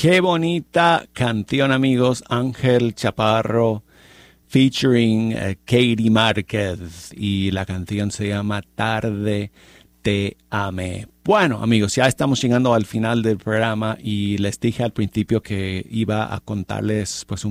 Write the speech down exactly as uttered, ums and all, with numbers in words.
Qué bonita canción, amigos. Ángel Chaparro featuring uh, Katie Márquez, y la canción se llama Tarde te amé. Bueno, amigos, ya estamos llegando al final del programa y les dije al principio que iba a contarles pues un